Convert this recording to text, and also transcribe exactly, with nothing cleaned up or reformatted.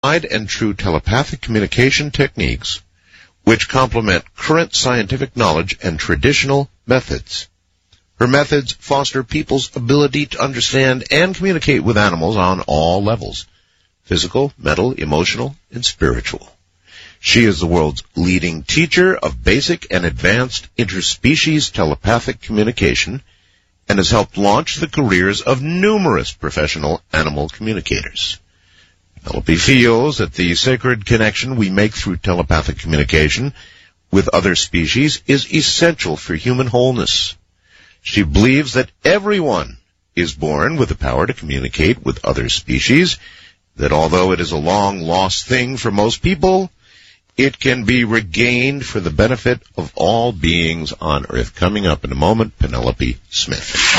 tried and true telepathic communication techniques which complement current scientific knowledge and traditional methods. Her methods foster people's ability to understand and communicate with animals on all levels: physical, mental, emotional, and spiritual. She is the world's leading teacher of basic and advanced interspecies telepathic communication and has helped launch the careers of numerous professional animal communicators. Penelope feels that the sacred connection we make through telepathic communication with other species is essential for human wholeness. She believes that everyone is born with the power to communicate with other species, that although it is a long-lost thing for most people, it can be regained for the benefit of all beings on Earth. Coming up in a moment, Penelope Smith.